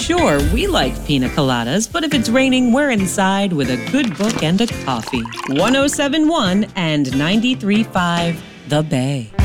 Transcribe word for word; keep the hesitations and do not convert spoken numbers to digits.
Sure, we like pina coladas, but if it's raining, we're inside with a good book and a coffee. one oh seven point one and ninety-three point five The Bay.